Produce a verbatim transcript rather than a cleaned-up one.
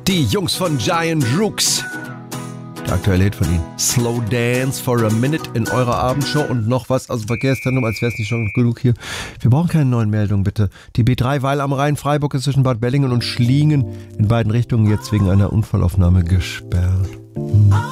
Die Jungs von Giant Rooks. Der aktuelle Hit von ihnen. Slow Dance for a Minute in eurer Abendshow und noch was. Also Verkehrszentrum, als wäre es nicht schon genug hier. Wir brauchen keine neuen Meldungen, bitte. Die B drei Weil am Rhein, Freiburg ist zwischen Bad Bellingen und Schliengen in beiden Richtungen jetzt wegen einer Unfallaufnahme gesperrt.